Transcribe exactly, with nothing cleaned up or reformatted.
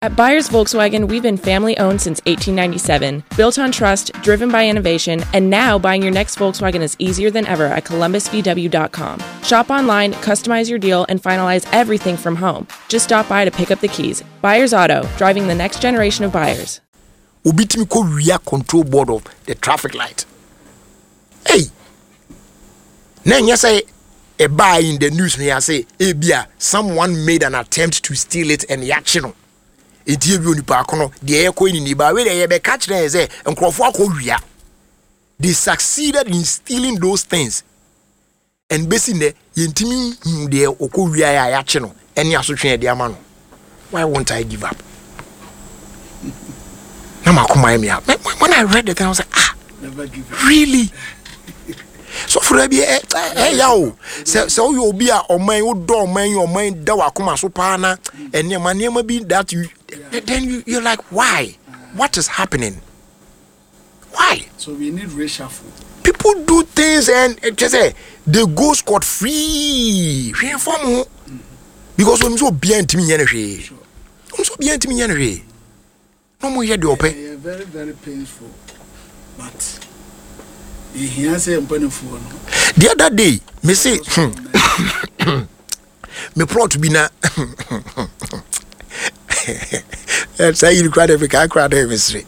At Byers Volkswagen, we've been family-owned since eighteen ninety-seven, built on trust, driven by innovation, and now buying your next Volkswagen is easier than ever at columbus v w dot com. Shop online, customize your deal, and finalize everything from home. Just stop by to pick up the keys. Byers Auto, driving the next generation of buyers. Obitimi ko rear control board of the traffic light. Hey! Now you say a buy in the news here say, hey, bia, someone made an attempt to steal it and yaction. It you ni pa kono the air coin in the bar where they be catch there say and ria. They succeeded in stealing those things. And basically yintimi de okoria ya yache no eni asotwe de ama no. Why won't I give up? Now when I read the thing I was like, ah, never give up. Really? So for be eh eh yawo so so you be a oman wo do oman your oman da wakoma so pa na enema nema be that you then you you're like why what is happening why so we need reshuffle. People do things and just say they go scot free reform because when so bien timi yen hwe so bien timi yen hwe no mo ye de ope very very painful but he has a phone. The other day, me say, me plot to be na. That's how you cried every car crowd every street.